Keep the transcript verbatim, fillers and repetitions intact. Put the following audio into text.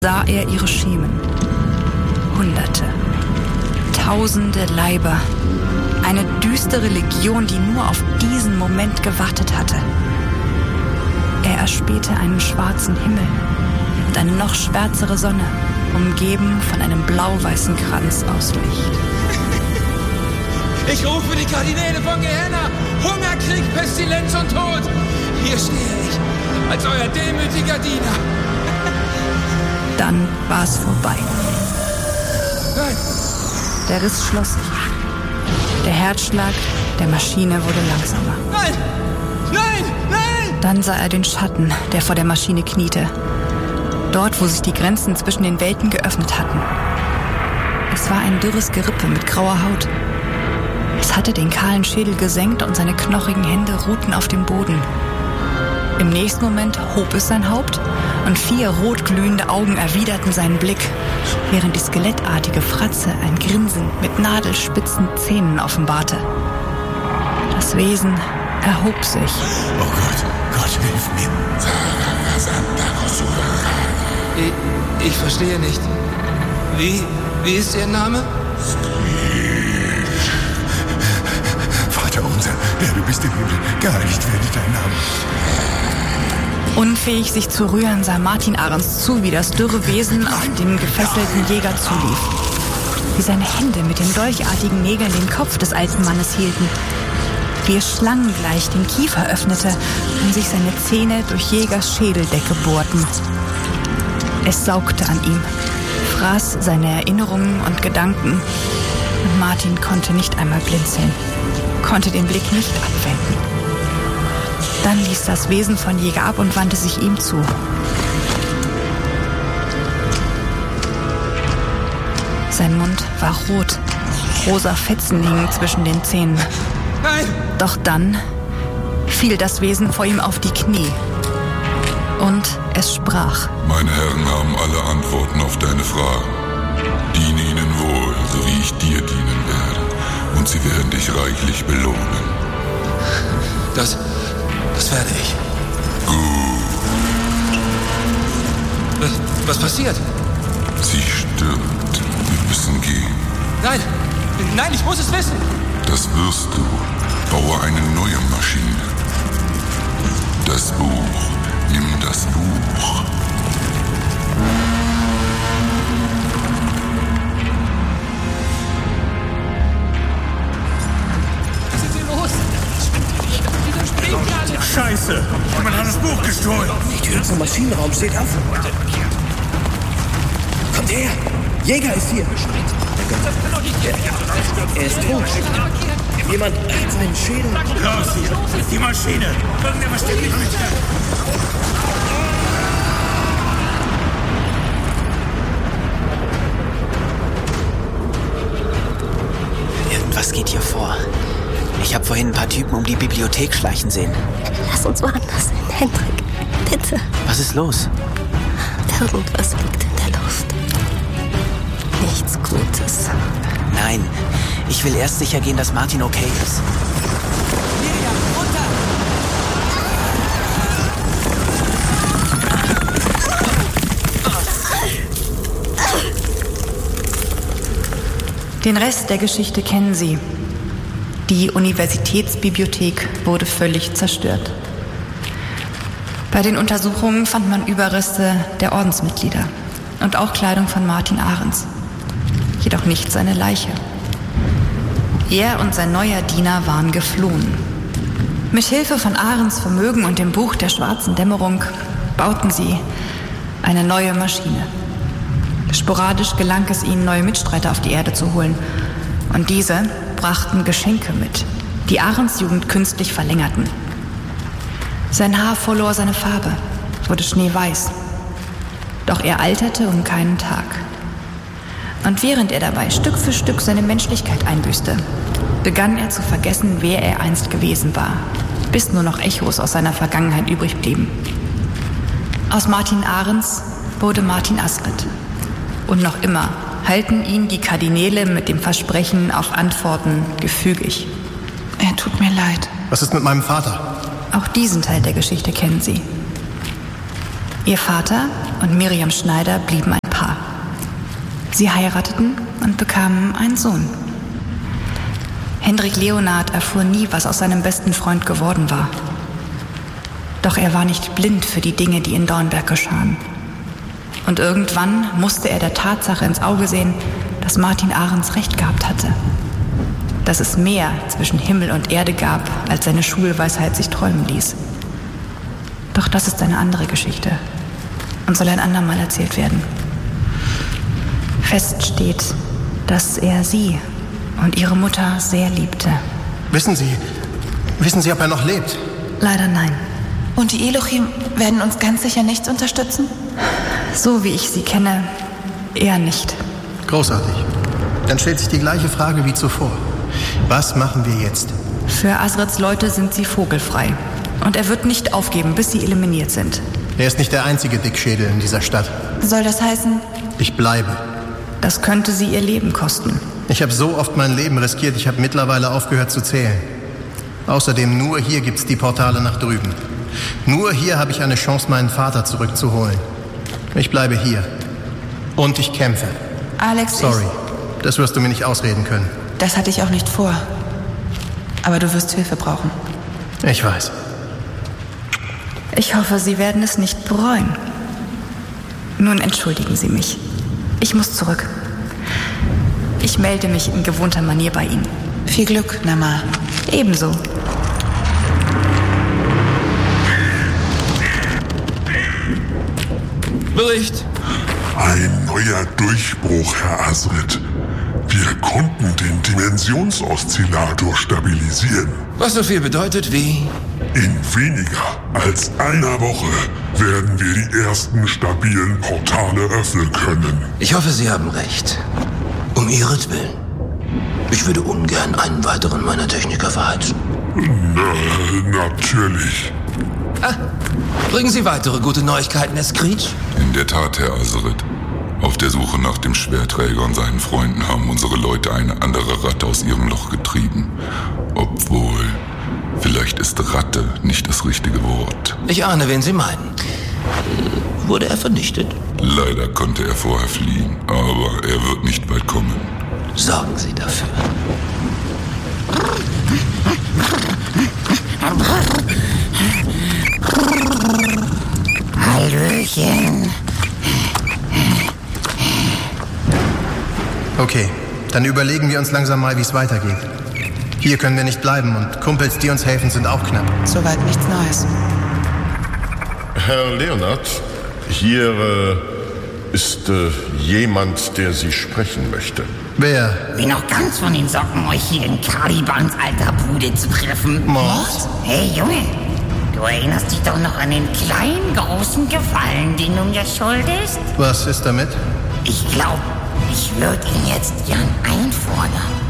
sah er ihre Schemen. Hunderte, tausende Leiber. Eine düstere Legion, die nur auf diesen Moment gewartet hatte. Er erspähte einen schwarzen Himmel und eine noch schwärzere Sonne, umgeben von einem blau-weißen Kranz aus Licht. Ich rufe die Kardinäle von Gehenna! Hunger, Krieg, Pestilenz und Tod! Hier stehe ich, als euer demütiger Diener. Dann war es vorbei. Nein! Der Riss schloss sich. Der Herzschlag der Maschine wurde langsamer. Nein! Nein! Nein! Dann sah er den Schatten, der vor der Maschine kniete. Dort, wo sich die Grenzen zwischen den Welten geöffnet hatten. Es war ein dürres Gerippe mit grauer Haut. Es hatte den kahlen Schädel gesenkt und seine knochigen Hände ruhten auf dem Boden. Im nächsten Moment hob es sein Haupt und vier rotglühende Augen erwiderten seinen Blick, während die skelettartige Fratze ein Grinsen mit nadelspitzen Zähnen offenbarte. Das Wesen erhob sich. Oh Gott, Gott, hilf mir. Ich, ich verstehe nicht. Wie, wie ist Ihr Name? Vater unser, der du bist im Himmel, geheiligt werde dein Name. Unfähig, sich zu rühren, sah Martin Ahrens zu, wie das dürre Wesen auf den gefesselten Jäger zulief. Wie seine Hände mit den dolchartigen Nägeln den Kopf des alten Mannes hielten. Wie es schlangengleich den Kiefer öffnete und sich seine Zähne durch Jägers Schädeldecke bohrten. Es saugte an ihm, fraß seine Erinnerungen und Gedanken. Und Martin konnte nicht einmal blinzeln, konnte den Blick nicht abwenden. Dann ließ das Wesen von Jäger ab und wandte sich ihm zu. Sein Mund war rot. Rosa Fetzen hingen zwischen den Zähnen. Nein! Doch dann fiel das Wesen vor ihm auf die Knie. Und es sprach. Meine Herren haben alle Antworten auf deine Fragen. Diene ihnen wohl, so wie ich dir dienen werde. Und sie werden dich reichlich belohnen. Das... das werde ich. Gut. Was, was passiert? Sie stirbt. Wir müssen gehen. Nein! Nein, ich muss es wissen! Das wirst du. Baue eine neue Maschine. Das Buch. Nimm das Buch. Was ist hier los? Wieso springen die alle? Scheiße, jemand hat das Buch gestohlen. Die Tür zum Maschinenraum steht offen. Kommt her! Jäger ist hier! Das kann doch nicht gehen. Er ist tot. Jemand hat seinen Schädel. Los hier, die Maschine. Irgendjemand steht nicht mit. Irgendwas geht hier vor. Ich habe vorhin ein paar Typen um die Bibliothek schleichen sehen. Lass uns woanders hin, Hendrik. Bitte. Was ist los? Irgendwas liegt in der Luft. Nichts Gutes. Nein, ich will erst sicher gehen, dass Martin okay ist. Miriam, runter! Den Rest der Geschichte kennen Sie. Die Universitätsbibliothek wurde völlig zerstört. Bei den Untersuchungen fand man Überreste der Ordensmitglieder und auch Kleidung von Martin Ahrens. Jedoch nicht seine Leiche. Er und sein neuer Diener waren geflohen. Mit Hilfe von Ahrens Vermögen und dem Buch der schwarzen Dämmerung bauten sie eine neue Maschine. Sporadisch gelang es ihnen, neue Mitstreiter auf die Erde zu holen. Und diese brachten Geschenke mit, die Ahrens Jugend künstlich verlängerten. Sein Haar verlor seine Farbe, wurde schneeweiß. Doch er alterte um keinen Tag. Und während er dabei Stück für Stück seine Menschlichkeit einbüßte, begann er zu vergessen, wer er einst gewesen war, bis nur noch Echos aus seiner Vergangenheit übrig blieben. Aus Martin Ahrens wurde Martin Asridt. Und noch immer halten ihn die Kardinäle mit dem Versprechen auf Antworten gefügig. Er tut mir leid. Was ist mit meinem Vater? Auch diesen Teil der Geschichte kennen Sie. Ihr Vater und Miriam Schneider blieben ein Paar. Sie heirateten und bekamen einen Sohn. Hendrik Leonhard erfuhr nie, was aus seinem besten Freund geworden war. Doch er war nicht blind für die Dinge, die in Dornberg geschahen. Und irgendwann musste er der Tatsache ins Auge sehen, dass Martin Ahrens recht gehabt hatte. Dass es mehr zwischen Himmel und Erde gab, als seine Schulweisheit sich träumen ließ. Doch das ist eine andere Geschichte und soll ein andermal erzählt werden. Fest steht, dass er sie und ihre Mutter sehr liebte. Wissen Sie, wissen Sie, ob er noch lebt? Leider nein. Und die Elohim werden uns ganz sicher nichts unterstützen? So wie ich sie kenne, eher nicht. Großartig. Dann stellt sich die gleiche Frage wie zuvor. Was machen wir jetzt? Für Asreds Leute sind sie vogelfrei. Und er wird nicht aufgeben, bis sie eliminiert sind. Er ist nicht der einzige Dickschädel in dieser Stadt. Soll das heißen? Ich bleibe. Das könnte sie ihr Leben kosten. Ich habe so oft mein Leben riskiert, ich habe mittlerweile aufgehört zu zählen. Außerdem, nur hier gibt's die Portale nach drüben. Nur hier habe ich eine Chance, meinen Vater zurückzuholen. Ich bleibe hier. Und ich kämpfe. Alex, Sorry, das wirst du mir nicht ausreden können. Das hatte ich auch nicht vor. Aber du wirst Hilfe brauchen. Ich weiß. Ich hoffe, Sie werden es nicht bereuen. Nun entschuldigen Sie mich. Ich muss zurück. Ich melde mich in gewohnter Manier bei Ihnen. Viel Glück, Nama. Ebenso. Bericht. Ein neuer Durchbruch, Herr Asred. Wir konnten den Dimensionsoszillator stabilisieren. Was so viel bedeutet wie? In weniger als einer Woche werden wir die ersten stabilen Portale öffnen können. Ich hoffe, Sie haben recht. Um Ihretwillen. Ich würde ungern einen weiteren meiner Techniker verheizen. Na, natürlich. Ah, bringen Sie weitere gute Neuigkeiten, Herr Screech? In der Tat, Herr Asred. Auf der Suche nach dem Schwerträger und seinen Freunden haben unsere Leute eine andere Ratte aus ihrem Loch getrieben. Obwohl, vielleicht ist Ratte nicht das richtige Wort. Ich ahne, wen Sie meinen. Wurde er vernichtet? Leider konnte er vorher fliehen, aber er wird nicht bald kommen. Sorgen Sie dafür. Hallöchen. Okay, dann überlegen wir uns langsam mal, wie es weitergeht. Hier können wir nicht bleiben und Kumpels, die uns helfen, sind auch knapp. Soweit nichts Neues. Herr Leonhard, hier äh, ist äh, jemand, der Sie sprechen möchte. Wer? Bin noch ganz von den Socken, euch hier in Kalibans alter Bude zu treffen. Mord? Hey, Junge, du erinnerst dich doch noch an den kleinen, großen Gefallen, den du mir schuldest? Was ist damit? Ich glaube, ich würde ihn jetzt gern einfordern.